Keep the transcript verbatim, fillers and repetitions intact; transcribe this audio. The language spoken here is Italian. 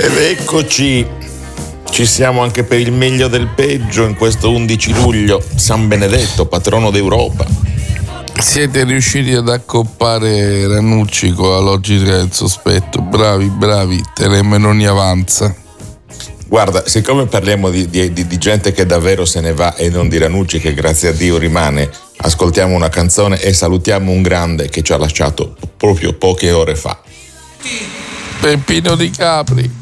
Ed eccoci, ci siamo anche per il meglio del peggio in questo undici luglio, San Benedetto, patrono d'Europa. Siete riusciti ad accoppare Ranucci con la logica del sospetto, bravi, bravi, Telemenoni avanza. Guarda, siccome parliamo di, di, di gente che davvero se ne va e non di Ranucci che grazie a Dio rimane, ascoltiamo una canzone e salutiamo un grande che ci ha lasciato proprio poche ore fa. Peppino Di Capri.